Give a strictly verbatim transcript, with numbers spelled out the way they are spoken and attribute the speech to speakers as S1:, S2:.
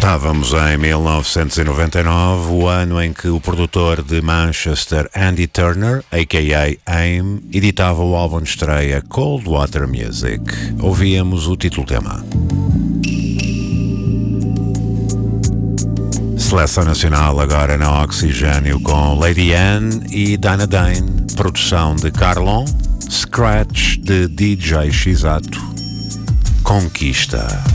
S1: Estávamos em mil novecentos e noventa e nove, o ano em que o produtor de Manchester, Andy Turner, a k a. AIM, editava o álbum de estreia Cold Water Music. Ouvíamos o título tema. Seleção nacional agora na Oxigênio com Lady Anne e Dana Dane, produção de Carlon, Scratch de D J Shizato, Conquista.